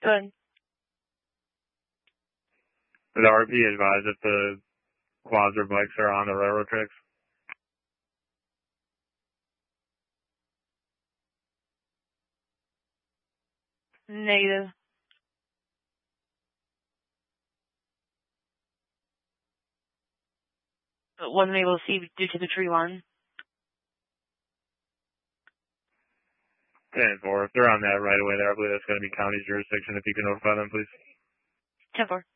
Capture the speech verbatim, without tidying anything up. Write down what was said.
Good. Did R P advise if the quads or bikes are on the railroad tracks? Negative. But wasn't able to see due to the tree line. ten four. If they're on that right away there, I believe that's going to be county jurisdiction. If you can notify them, please. ten four.